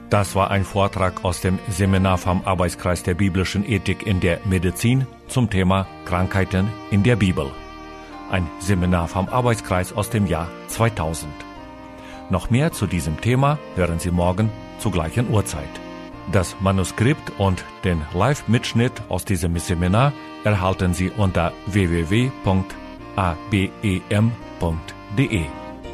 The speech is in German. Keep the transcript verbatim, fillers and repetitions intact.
Das war ein Vortrag aus dem Seminar vom Arbeitskreis der biblischen Ethik in der Medizin zum Thema Krankheiten in der Bibel. Ein Seminar vom Arbeitskreis aus dem Jahr zweitausend. Noch mehr zu diesem Thema hören Sie morgen zur gleichen Uhrzeit. Das Manuskript und den Live-Mitschnitt aus diesem Seminar erhalten Sie unter w w w punkt a b e m punkt d e.